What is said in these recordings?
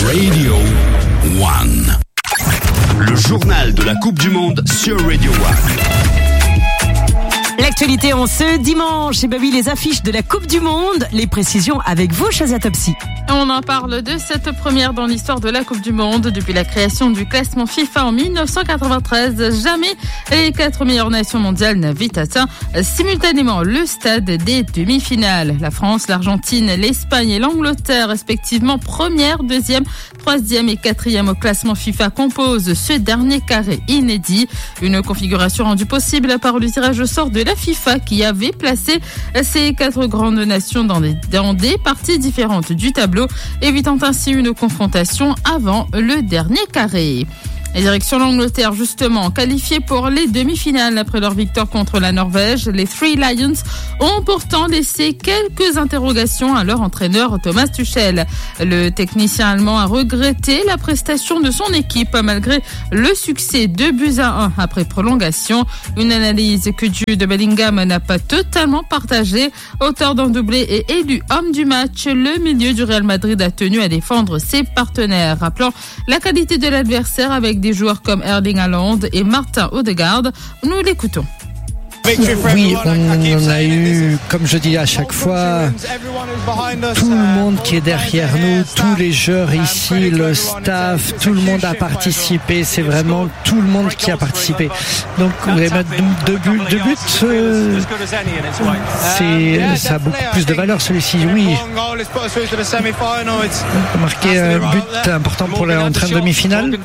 Radio 1. Le journal de la Coupe du Monde sur Radio 1. L'actualité en ce dimanche, et oui, les affiches de la Coupe du Monde, les précisions avec vous, Shazia Topsy. On en parle de cette première dans l'histoire de la Coupe du Monde. Depuis la création du classement FIFA en 1993, jamais les 4 meilleures nations mondiales n'avaient atteint simultanément le stade des demi-finales. La France, l'Argentine, l'Espagne et l'Angleterre, respectivement première, deuxième, troisième et quatrième au classement FIFA, composent ce dernier carré inédit. Une configuration rendue possible par le tirage au sort de la FIFA qui avait placé ces 4 grandes nations dans des parties différentes du tableau, évitant ainsi une confrontation avant le dernier carré. Et direction l'Angleterre, justement, qualifiée pour les demi-finales après leur victoire contre la Norvège, les Three Lions ont pourtant laissé quelques interrogations à leur entraîneur Thomas Tuchel. Le technicien allemand a regretté la prestation de son équipe malgré le succès 2-1 après prolongation. Une analyse que Jude Bellingham n'a pas totalement partagée. Auteur d'un doublé et élu homme du match, le milieu du Real Madrid a tenu à défendre ses partenaires, rappelant la qualité de l'adversaire avec des joueurs comme Erling Haaland et Martin Odegaard. Nous l'écoutons. Oui, on a eu, comme je dis à chaque fois, tout le monde qui est derrière nous, tous les joueurs ici, le staff, tout le monde a participé. C'est vraiment tout le monde qui a participé. Donc, vous allez mettre deux buts, ça a beaucoup plus de valeur celui-ci. Oui, marquer un but important pour l'entrée en demi-finale.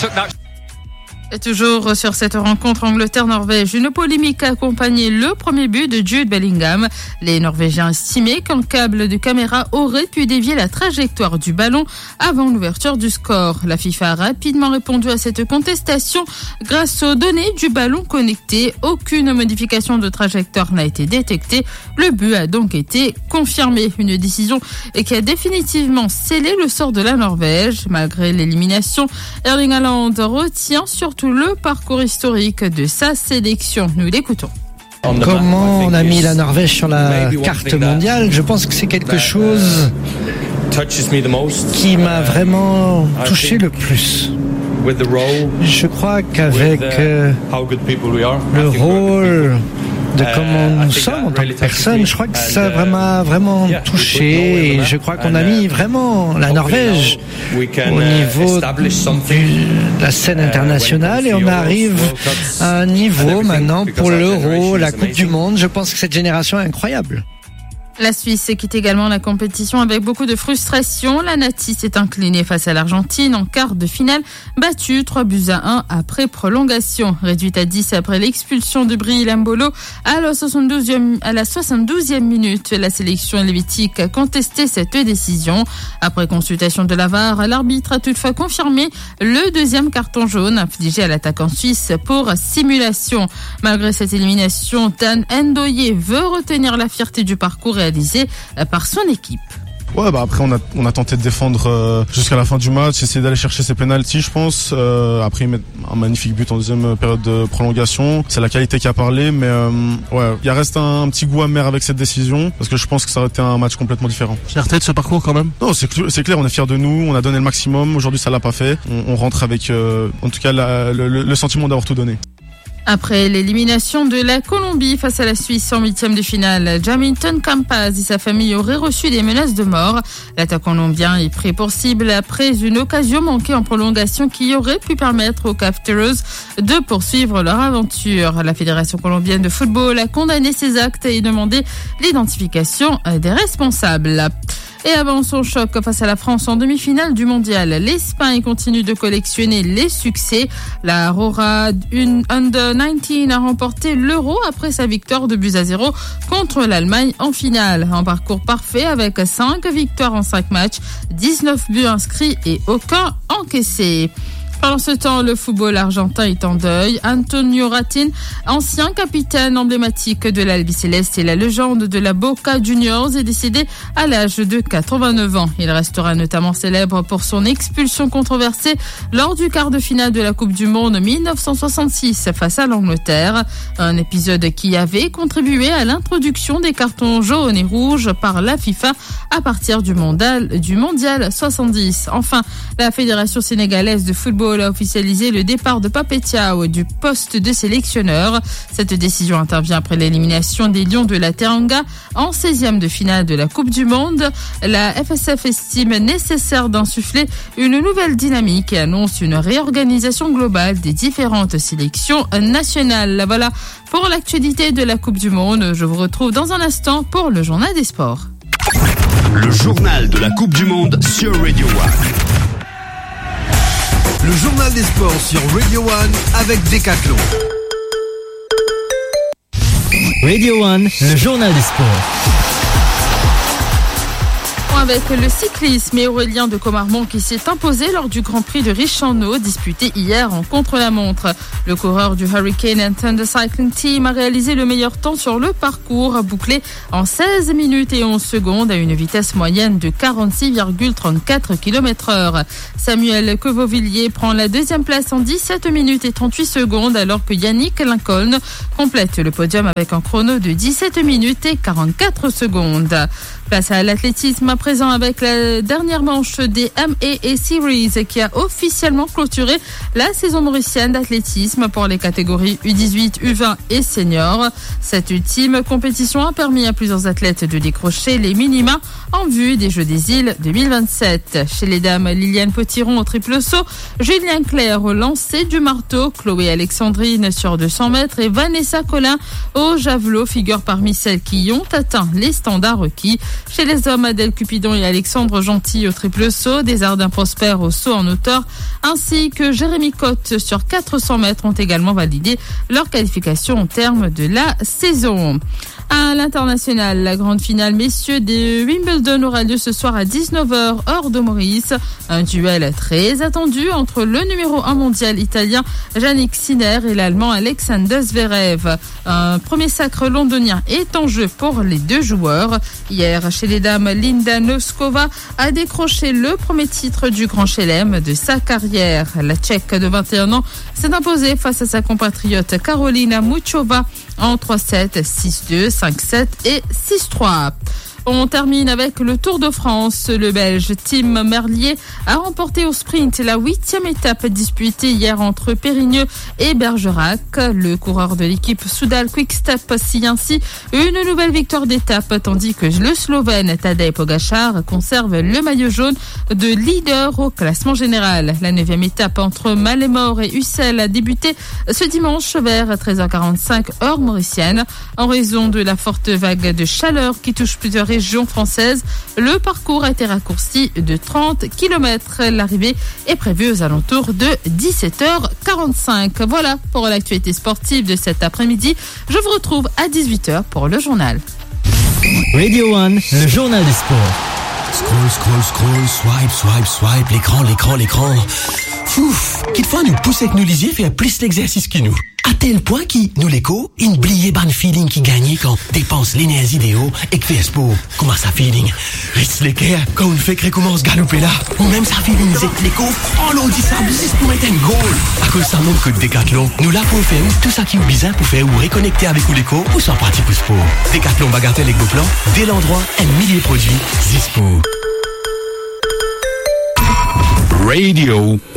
Et toujours sur cette rencontre Angleterre-Norvège, une polémique a accompagné le premier but de Jude Bellingham. Les Norvégiens estimaient qu'un câble de caméra aurait pu dévier la trajectoire du ballon avant l'ouverture du score. La FIFA a rapidement répondu à cette contestation grâce aux données du ballon connecté. Aucune modification de trajectoire n'a été détectée. Le but a donc été confirmé. Une décision qui a définitivement scellé le sort de la Norvège. Malgré l'élimination, Erling Haaland retient surtout le parcours historique de sa sélection. Nous l'écoutons. Comment on a mis la Norvège sur la carte mondiale? Je pense que c'est quelque chose qui m'a vraiment touché le plus. Je crois qu'avec le rôle de comment nous sommes en tant que personne, je crois que ça m'a vraiment touché et je crois qu'on a mis vraiment la Norvège au niveau de la scène internationale et on arrive à un niveau maintenant pour l'Euro, la Coupe du Monde. Je pense que cette génération est incroyable. La Suisse quitte également la compétition avec beaucoup de frustration. La Nati s'est inclinée face à l'Argentine en quart de finale, battue 3-1 après prolongation. Réduite à 10 après l'expulsion de Bril Mbolo à la 72e minute. La sélection helvétique a contesté cette décision. Après consultation de la VAR, l'arbitre a toutefois confirmé le deuxième carton jaune infligé à l'attaquant suisse pour simulation. Malgré cette élimination, Dan Ndoye veut retenir la fierté du parcours réalisé par son équipe. Ouais, après on a tenté de défendre jusqu'à la fin du match, essayer d'aller chercher ses pénaltys, je pense. Après ils mettent un magnifique but en deuxième période de prolongation. C'est la qualité qui a parlé, mais ouais, il reste un petit goût amer avec cette décision parce que je pense que ça aurait été un match complètement différent. Fierté de ce parcours quand même? Non, c'est clair, on est fiers de nous, on a donné le maximum. Aujourd'hui ça l'a pas fait. On rentre avec en tout cas le sentiment d'avoir tout donné. Après l'élimination de la Colombie face à la Suisse en 8e de finale, Jamilton Campas et sa famille auraient reçu des menaces de mort. L'attaquant colombien est pris pour cible après une occasion manquée en prolongation qui aurait pu permettre aux Cafeteros de poursuivre leur aventure. La Fédération colombienne de football a condamné ces actes et demandé l'identification des responsables. Et avant son choc face à la France en demi-finale du mondial, l'Espagne continue de collectionner les succès. La Aurora Under 19 a remporté l'Euro après sa victoire de 2-0 contre l'Allemagne en finale. Un parcours parfait avec 5 victoires en 5 matchs, 19 buts inscrits et aucun encaissé. Pendant ce temps, le football argentin est en deuil. Antonio Ratin, ancien capitaine emblématique de l'Albiceleste et la légende de la Boca Juniors, est décédé à l'âge de 89 ans. Il restera notamment célèbre pour son expulsion controversée lors du quart de finale de la Coupe du Monde 1966 face à l'Angleterre. Un épisode qui avait contribué à l'introduction des cartons jaunes et rouges par la FIFA à partir du mondial 70. Enfin, la Fédération sénégalaise de football a officialisé le départ de Pape Thiaw du poste de sélectionneur. Cette décision intervient après l'élimination des Lions de la Teranga en 16e de finale de la Coupe du Monde. La FSF estime nécessaire d'insuffler une nouvelle dynamique et annonce une réorganisation globale des différentes sélections nationales. Voilà pour l'actualité de la Coupe du Monde. Je vous retrouve dans un instant pour le journal des sports. Le journal de la Coupe du Monde sur Radio One. Le journal des sports sur Radio One avec Decathlon. Radio One, le journal des sports. Avec le cyclisme et Aurélien de Comarmont qui s'est imposé lors du Grand Prix de Reichenau disputé hier en contre-la-montre. Le coureur du Hurricane and Thunder Cycling Team a réalisé le meilleur temps sur le parcours, bouclé en 16 minutes et 11 secondes à une vitesse moyenne de 46,34 km/h. Samuel Queveauvilliers prend la deuxième place en 17 minutes et 38 secondes alors que Yannick Lincoln complète le podium avec un chrono de 17 minutes et 44 secondes. Place à l'athlétisme à présent avec la dernière manche des MAA Series qui a officiellement clôturé la saison mauricienne d'athlétisme pour les catégories U18, U20 et seniors. Cette ultime compétition a permis à plusieurs athlètes de décrocher les minima en vue des Jeux des Îles 2027. Chez les dames, Liliane Potiron au triple saut, Julien Clerc au lancer du marteau, Chloé Alexandrine sur 200 mètres et Vanessa Collin au javelot figurent parmi celles qui ont atteint les standards requis. Chez les hommes, Adèle Cupidon et Alexandre Gentil au triple saut, Desjardins Prosper au saut en hauteur, ainsi que Jérémy Cotte sur 400 mètres ont également validé leur qualification au terme de la saison. À l'international, la grande finale messieurs de Wimbledon aura lieu ce soir à 19h heure de Maurice. Un duel très attendu entre le numéro 1 mondial italien Jannik Sinner et l'allemand Alexander Zverev. Un premier sacre londonien est en jeu pour les deux joueurs. Hier, chez les dames, Linda Noskova a décroché le premier titre du Grand Chelem de sa carrière. La Tchèque de 21 ans s'est imposée face à sa compatriote Karolina Muchova en 3-7, 6-2, 5-7 et 6-3. On termine avec le Tour de France. Le Belge Tim Merlier a remporté au sprint la 8e étape disputée hier entre Périgneux et Bergerac. Le coureur de l'équipe Soudal Quick-Step signe ainsi une nouvelle victoire d'étape, tandis que le Slovène Tadej Pogačar conserve le maillot jaune de leader au classement général. La 9e étape entre Malemort et Ussel a débuté ce dimanche vers 13h45 heure mauricienne. En raison de la forte vague de chaleur qui touche plusieurs régions françaises, le parcours a été raccourci de 30 km. L'arrivée est prévue aux alentours de 17h45. Voilà pour l'actualité sportive de cet après-midi. Je vous retrouve à 18h pour le journal. Radio One, le journal des sports. Scroll, swipe, l'écran. Fouf, qu'il faut nous pousser avec nous lisier faire plus l'exercice que nous. À tel point qui, nous l'écho, une bliée ban feeling qui gagne quand dépense l'énergie idéaux et que fait sport. Comment ça feeling? Reste l'équerre quand on fait que recommence galoper là. Ou même ça feeling zet l'écho, oh l'on dit ça, juste pour mettre un goal. À cause ça montre que Decathlon, nous là pour faire tout ça qui est bizarre pour faire ou reconnecter avec l'écho ou sans pratique pour sport. Decathlon bagatelle avec vos plans, dès l'endroit, un millier de produits, Zispo. Radio